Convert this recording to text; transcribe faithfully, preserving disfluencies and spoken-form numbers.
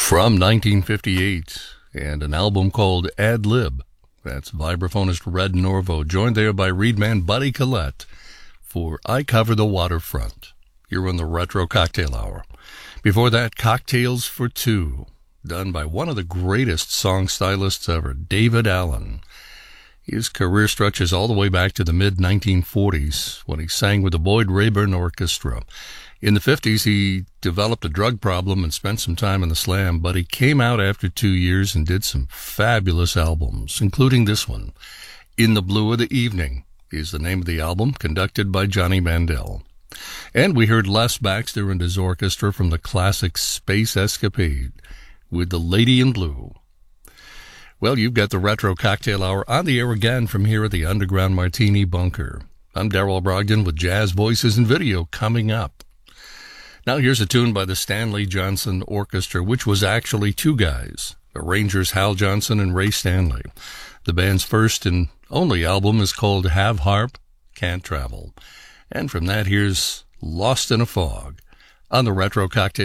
from nineteen fifty-eight, and an album called Ad Lib. That's vibraphonist Red Norvo, joined there by reedman Buddy Collette for I Cover the Waterfront. You're on the Retro Cocktail Hour. Before that, Cocktails for Two, done by one of the greatest song stylists ever, David Allen. His career stretches all the way back to the mid nineteen forties when he sang with the Boyd Rayburn Orchestra. In the fifties, he developed a drug problem and spent some time in the Slam, but he came out after two years and did some fabulous albums, including this one. In the Blue of the Evening is the name of the album, conducted by Johnny Mandel. And we heard Les Baxter and his orchestra from the classic Space Escapade with The Lady in Blue. Well, you've got the Retro Cocktail Hour on the air again from here at the Underground Martini Bunker. I'm Darrell Brogdon with Jazz Voices and Video coming up. Now here's a tune by the Stanley Johnson Orchestra, which was actually two guys, arrangers Hal Johnson and Ray Stanley. The band's first and only album is called Have Harp, Can't Travel. And from that, here's Lost in a Fog on the Retro Cocktail